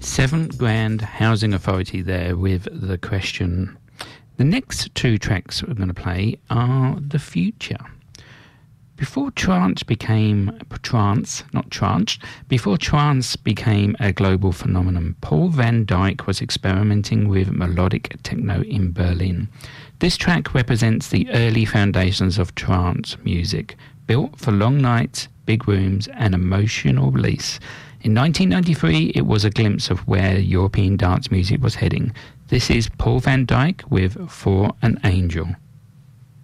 Seven Grand Housing Authority there with The Question. The next two tracks we're going to play are The Future. Before trance became a global phenomenon, Paul van Dyk was experimenting with melodic techno in Berlin. This track represents the early foundations of trance music, built for long nights, big rooms, and emotional release. In 1993, it was a glimpse of where European dance music was heading. This is Paul van Dyk with For an Angel.